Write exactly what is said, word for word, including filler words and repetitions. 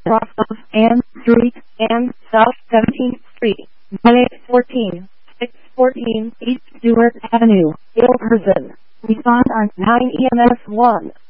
off of Ann Street and South seventeenth Street, nine eight one four, six one four East Stewart Avenue, Ilverston. Respond on nine E M S one.